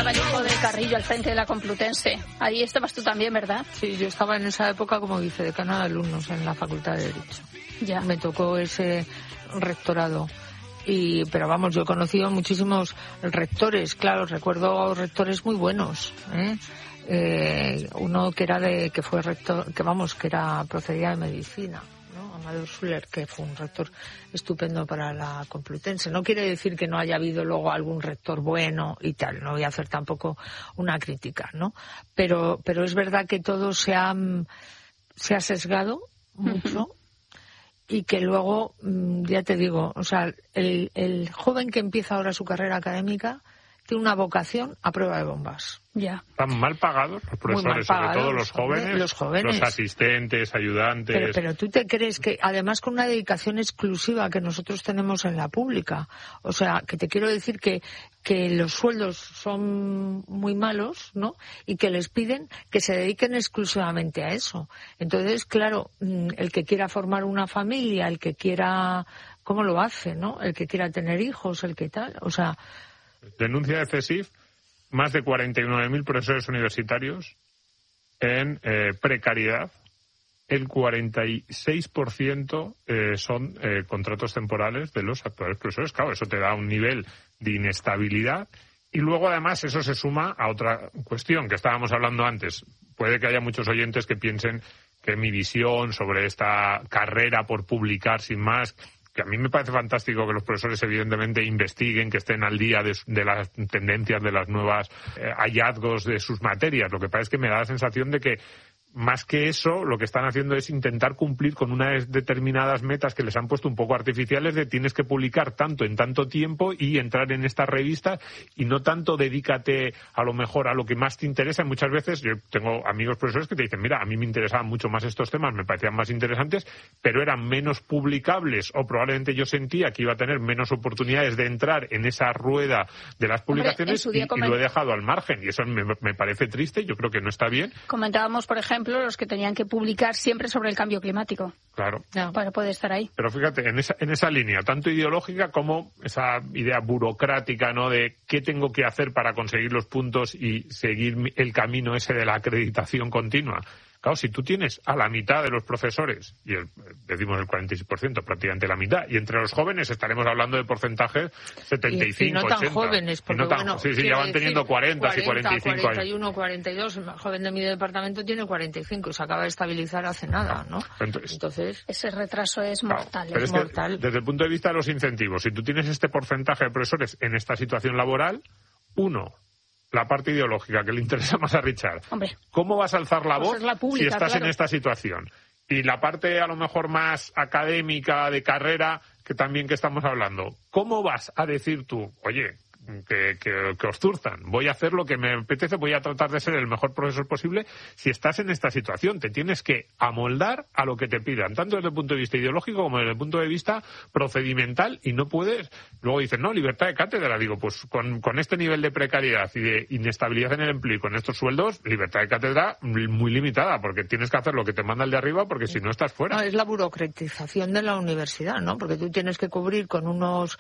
estaba el hijo de Carrillo al frente de la Complutense. Ahí estabas tú también, ¿verdad? Sí, yo estaba en esa época como vicedecana de alumnos en la Facultad de Derecho. Ya. Me tocó ese rectorado. Pero vamos, yo he conocido muchísimos rectores, claro, recuerdo rectores muy buenos, uno que fue rector, que era procedía de medicina, ¿no? Amador Schuller, que fue un rector estupendo para la Complutense. No quiere decir que no haya habido luego algún rector bueno y tal, no voy a hacer tampoco una crítica, ¿no? Pero es verdad que todo se ha sesgado mucho. Y que luego, ya te digo, o sea, el joven que empieza ahora su carrera académica tiene una vocación a prueba de bombas. Ya. Están mal pagados los profesores, sobre todo los jóvenes, los asistentes, ayudantes. Pero tú te crees que, además con una dedicación exclusiva que nosotros tenemos en la pública, o sea, que te quiero decir que los sueldos son muy malos, ¿no? Y que les piden que se dediquen exclusivamente a eso. Entonces, claro, el que quiera formar una familia, el que quiera, ¿cómo lo hace, no? El que quiera tener hijos, el que tal, o sea. Denuncia de CSIF más de 49.000 profesores universitarios en precariedad. El 46% son contratos temporales de los actuales profesores. Claro, eso te da un nivel de inestabilidad. Y luego, además, eso se suma a otra cuestión que estábamos hablando antes. Puede que haya muchos oyentes que piensen que mi visión sobre esta carrera por publicar sin más, que a mí me parece fantástico que los profesores evidentemente investiguen, que estén al día de las tendencias, de las nuevas hallazgos de sus materias. Lo que pasa es que me da la sensación de que más que eso, lo que están haciendo es intentar cumplir con unas determinadas metas que les han puesto un poco artificiales de tienes que publicar tanto en tanto tiempo y entrar en esta revista y no tanto dedícate a lo mejor a lo que más te interesa. Muchas veces yo tengo amigos profesores que te dicen, mira, a mí me interesaban mucho más estos temas, me parecían más interesantes, pero eran menos publicables o probablemente yo sentía que iba a tener menos oportunidades de entrar en esa rueda de las publicaciones. Hombre, y lo he dejado al margen y eso me parece triste, yo creo que no está bien. Comentábamos, por ejemplo, los que tenían que publicar siempre sobre el cambio climático. Claro. Para poder estar ahí. Pero fíjate, en esa línea, tanto ideológica como esa idea burocrática, ¿no? De qué tengo que hacer para conseguir los puntos y seguir el camino ese de la acreditación continua. Claro, si tú tienes a la mitad de los profesores, y decimos el 46%, prácticamente la mitad, y entre los jóvenes estaremos hablando de porcentajes 75, y no tan 80. jóvenes, porque no tan, sí, ya van teniendo 40 y 45 41, 42, el joven de mi departamento tiene 45 y se acaba de estabilizar hace nada, ¿no? Entonces ese retraso es mortal. Pero es mortal. Desde el punto de vista de los incentivos, si tú tienes este porcentaje de profesores en esta situación laboral, la parte ideológica que le interesa más a Richard. Hombre, ¿cómo vas a alzar la voz pública, si estás claro, en esta situación? Y la parte a lo mejor más académica, de carrera, que estamos hablando. ¿Cómo vas a decir tú, oye, que os zurzan, voy a hacer lo que me apetece, voy a tratar de ser el mejor profesor posible? Si estás en esta situación, te tienes que amoldar a lo que te pidan, tanto desde el punto de vista ideológico como desde el punto de vista procedimental, y no puedes. Luego dicen, no, libertad de cátedra. Digo, pues con este nivel de precariedad y de inestabilidad en el empleo y con estos sueldos, libertad de cátedra muy limitada, porque tienes que hacer lo que te manda el de arriba, porque si no estás fuera. No, es la burocratización de la universidad, ¿no? Porque tú tienes que cumplir con unos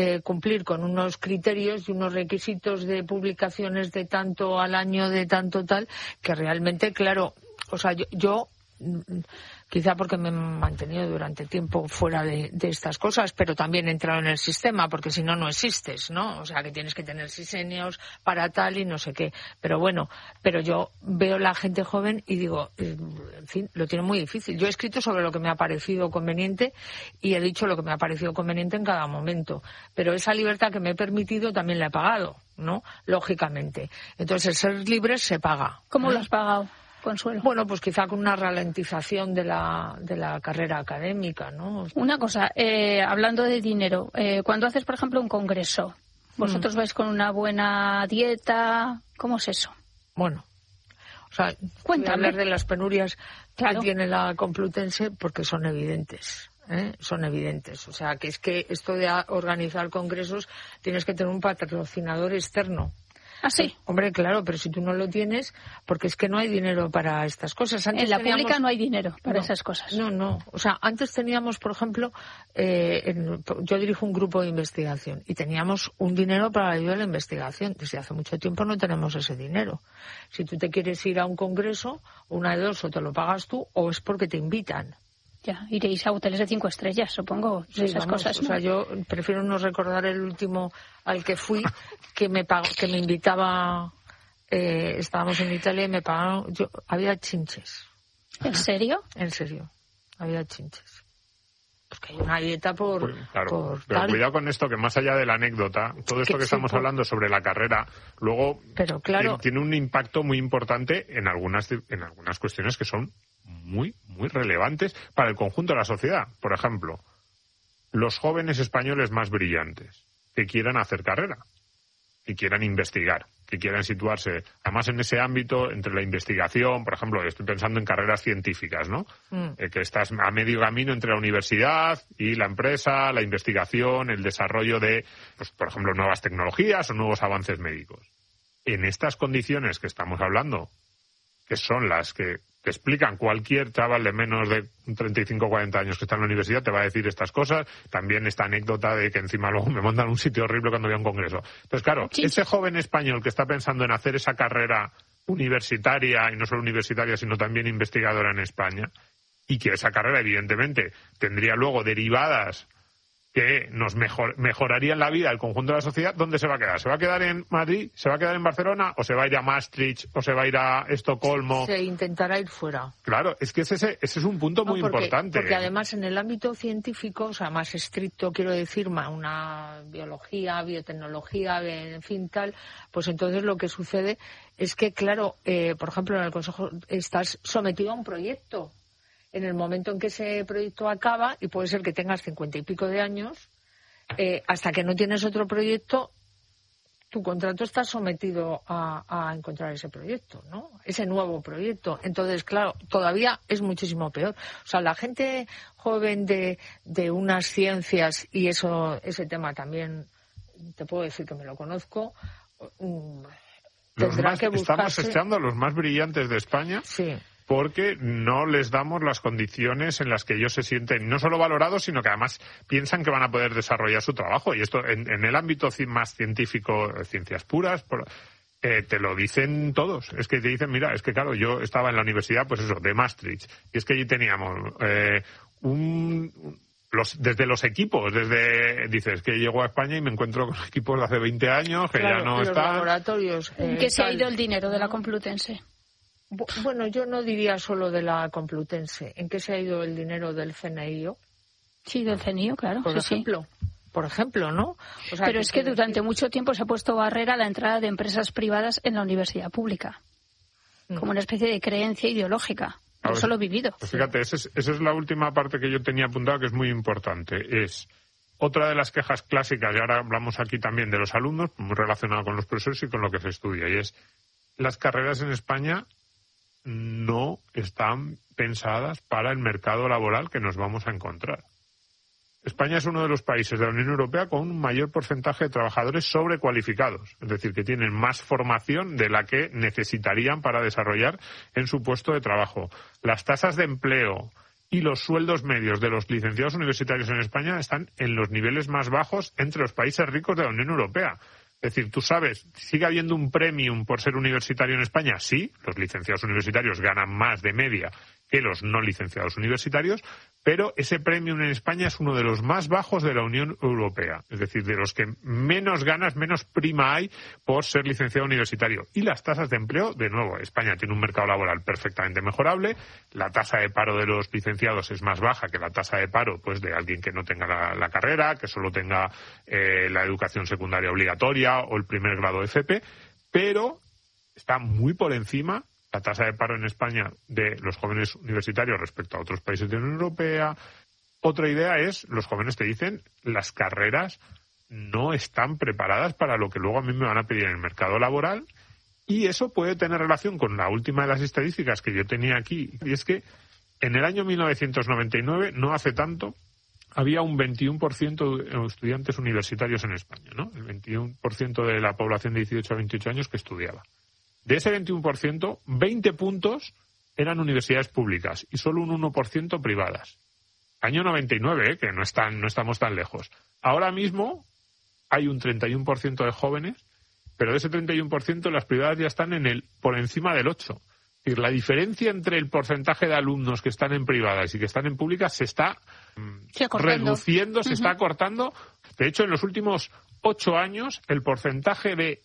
criterios y unos requisitos de publicaciones de tanto al año, de tanto tal, que realmente, claro, o sea, yo quizá porque me he mantenido durante tiempo fuera de estas cosas, pero también he entrado en el sistema, porque si no, no existes, ¿no? O sea, que tienes que tener sisenios para tal y no sé qué. Pero bueno, yo veo la gente joven y digo, en fin, lo tiene muy difícil. Yo he escrito sobre lo que me ha parecido conveniente y he dicho lo que me ha parecido conveniente en cada momento. Pero esa libertad que me he permitido también la he pagado, ¿no? Lógicamente. Entonces, el ser libre se paga. ¿Cómo lo has pagado, Consuelo? Bueno, pues quizá con una ralentización de la carrera académica, ¿no? Una cosa, hablando de dinero, cuando haces, por ejemplo, un congreso, ¿vosotros vais con una buena dieta? ¿Cómo es eso? Bueno, o sea, voy a hablar de las penurias que tiene la Complutense porque son evidentes. Son evidentes. O sea, que es que esto de organizar congresos tienes que tener un patrocinador externo. ¿Ah, sí? Hombre, claro, pero si tú no lo tienes, porque es que no hay dinero para estas cosas. Antes en la pública no hay dinero para esas cosas. No. O sea, antes teníamos, por ejemplo, yo dirijo un grupo de investigación y teníamos un dinero para la ayuda a la investigación. Desde hace mucho tiempo no tenemos ese dinero. Si tú te quieres ir a un congreso, una de dos, o te lo pagas tú o es porque te invitan. Ya, iréis a hoteles de 5 estrellas, supongo, sí, esas cosas. ¿no? O sea, yo prefiero no recordar el último al que fui, que me invitaba, estábamos en Italia y me pagaron, había chinches. ¿En serio? En serio, había chinches. Porque hay una dieta por pero tal. Cuidado con esto, que más allá de la anécdota, todo esto que estamos hablando sobre la carrera, luego tiene un impacto muy importante en algunas cuestiones que son muy, muy relevantes para el conjunto de la sociedad. Por ejemplo, los jóvenes españoles más brillantes que quieran hacer carrera, que quieran investigar, que quieran situarse, además en ese ámbito, entre la investigación, por ejemplo, estoy pensando en carreras científicas, ¿no? Que estás a medio camino entre la universidad y la empresa, la investigación, el desarrollo de, pues, por ejemplo, nuevas tecnologías o nuevos avances médicos. En estas condiciones que estamos hablando, que son las que te explican cualquier chaval de menos de 35 o 40 años que está en la universidad, te va a decir estas cosas. También esta anécdota de que encima luego me mandan a un sitio horrible cuando voy a un congreso. Entonces, claro, ese joven español que está pensando en hacer esa carrera universitaria, y no solo universitaria, sino también investigadora en España, y que esa carrera, evidentemente, tendría luego derivadas que nos mejorarían la vida del conjunto de la sociedad, ¿dónde se va a quedar? ¿Se va a quedar en Madrid? ¿Se va a quedar en Barcelona? ¿O se va a ir a Maastricht? ¿O se va a ir a Estocolmo? Se intentará ir fuera. Claro, es que ese es un punto muy importante. Porque además en el ámbito científico, o sea, más estricto, quiero decir, una biología, biotecnología, en fin, tal, pues entonces lo que sucede es que, claro, por ejemplo, en el Consejo estás sometido a un proyecto. En el momento en que ese proyecto acaba, y puede ser que tengas 50 y pico de años, hasta que no tienes otro proyecto, tu contrato está sometido a encontrar ese proyecto, ¿no? Ese nuevo proyecto. Entonces, claro, todavía es muchísimo peor. O sea, la gente joven de unas ciencias, y ese tema también te puedo decir que me lo conozco, tendrá que buscarse. Estamos echando a los más brillantes de España. Sí. Porque no les damos las condiciones en las que ellos se sienten no solo valorados, sino que además piensan que van a poder desarrollar su trabajo. Y esto en el ámbito más científico, ciencias puras, te lo dicen todos. Es que te dicen, mira, es que claro, yo estaba en la universidad, pues eso, de Maastricht, y es que allí teníamos desde los equipos, dices que llego a España y me encuentro con equipos de hace 20 años que ya no están. Laboratorios. ¿En qué se ha ido el dinero de la Complutense? Bueno, yo no diría solo de la Complutense. ¿En qué se ha ido el dinero del CNIO? Sí, del CNIO, claro. Por ejemplo, ¿no? O sea, pero es que durante mucho tiempo se ha puesto barrera a la entrada de empresas privadas en la universidad pública, como una especie de creencia ideológica. Yo eso lo he vivido. Pues fíjate, esa es la última parte que yo tenía apuntada, que es muy importante. Es otra de las quejas clásicas, y ahora hablamos aquí también de los alumnos, muy relacionado con los profesores y con lo que se estudia, y es las carreras en España no están pensadas para el mercado laboral que nos vamos a encontrar. España es uno de los países de la Unión Europea con un mayor porcentaje de trabajadores sobrecualificados, es decir, que tienen más formación de la que necesitarían para desarrollar en su puesto de trabajo. Las tasas de empleo y los sueldos medios de los licenciados universitarios en España están en los niveles más bajos entre los países ricos de la Unión Europea. Es decir, tú sabes, ¿sigue habiendo un premium por ser universitario en España? Sí, los licenciados universitarios ganan más de media que los no licenciados universitarios, pero ese premium en España es uno de los más bajos de la Unión Europea. Es decir, de los que menos ganas, menos prima hay por ser licenciado universitario. Y las tasas de empleo, de nuevo, España tiene un mercado laboral perfectamente mejorable. La tasa de paro de los licenciados es más baja que la tasa de paro pues de alguien que no tenga la carrera, que solo tenga la educación secundaria obligatoria o el primer grado de FP, pero está muy por encima la tasa de paro en España de los jóvenes universitarios respecto a otros países de la Unión Europea. Otra idea es, los jóvenes te dicen, las carreras no están preparadas para lo que luego a mí me van a pedir en el mercado laboral, y eso puede tener relación con la última de las estadísticas que yo tenía aquí, y es que en el año 1999, no hace tanto, había un 21% de estudiantes universitarios en España, ¿no? El 21% de la población de 18 a 28 años que estudiaba. De ese 21%, 20 puntos eran universidades públicas y solo un 1% privadas. Año 99, que no estamos tan lejos. Ahora mismo hay un 31% de jóvenes, pero de ese 31% las privadas ya están por encima del 8%. Es decir, la diferencia entre el porcentaje de alumnos que están en privadas y que están en públicas se está reduciendo, se está acortando. De hecho, en los últimos 8 años, el porcentaje de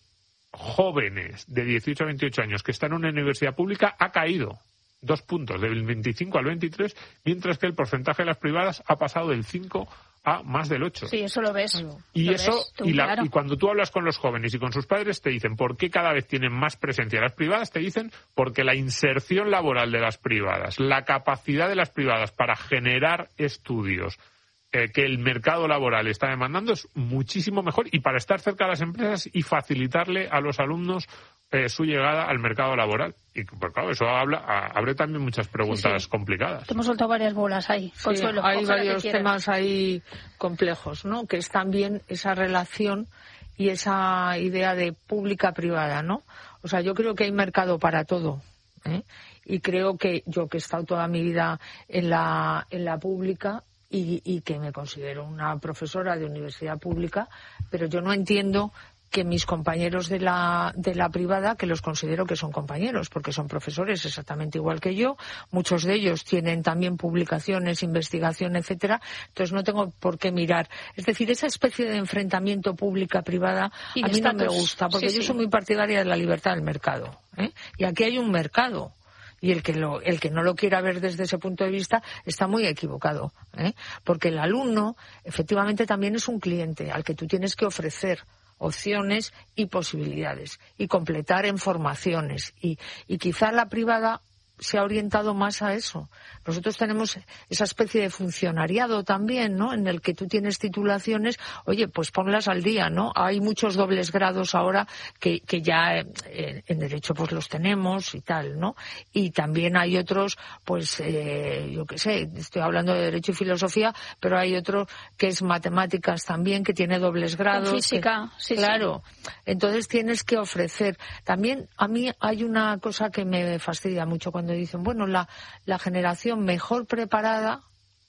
jóvenes de 18 a 28 años que están en una universidad pública ha caído 2 puntos, del 25 al 23, mientras que el porcentaje de las privadas ha pasado del 5 a más del 8. Sí, eso lo ves. Y claro. Y cuando tú hablas con los jóvenes y con sus padres te dicen por qué cada vez tienen más presencia las privadas, te dicen porque la inserción laboral de las privadas, la capacidad de las privadas para generar estudios que el mercado laboral está demandando es muchísimo mejor, y para estar cerca de las empresas y facilitarle a los alumnos su llegada al mercado laboral. Y pues claro, eso abre también muchas preguntas complicadas. Te hemos soltado varias bolas ahí, sí, Consuelo. Hay varios temas ahí complejos, ¿no? Que es también esa relación y esa idea de pública-privada, ¿no? O sea, yo creo que hay mercado para todo, ¿eh? Y creo que yo, que he estado toda mi vida en la pública, y que me considero una profesora de universidad pública, pero yo no entiendo que mis compañeros de la privada, que los considero que son compañeros, porque son profesores exactamente igual que yo, muchos de ellos tienen también publicaciones, investigación, etcétera, entonces no tengo por qué mirar. Es decir, esa especie de enfrentamiento pública-privada a mí no me gusta, porque yo soy muy partidaria de la libertad del mercado, ¿eh? Y aquí hay un mercado. Y el que no lo quiera ver desde ese punto de vista está muy equivocado, ¿eh? Porque el alumno efectivamente también es un cliente al que tú tienes que ofrecer opciones y posibilidades y completar en formaciones, y quizá la privada se ha orientado más a eso. Nosotros tenemos esa especie de funcionariado también, ¿no? En el que tú tienes titulaciones, oye, pues ponlas al día, ¿no? Hay muchos dobles grados ahora que ya en derecho pues los tenemos y tal, ¿no? Y también hay otros, pues yo qué sé, estoy hablando de derecho y filosofía, pero hay otro que es matemáticas también, que tiene dobles grados. Física, sí. Claro. Entonces tienes que ofrecer. También a mí hay una cosa que me fastidia mucho cuando dicen, bueno, la generación mejor preparada,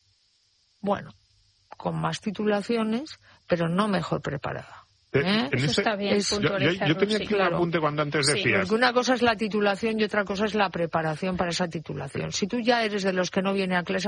bueno, con más titulaciones, pero no mejor preparada. Eso está bien. Yo tenía aquí un apunte cuando antes decías. Porque una cosa es la titulación y otra cosa es la preparación para esa titulación. Si tú ya eres de los que no viene a clase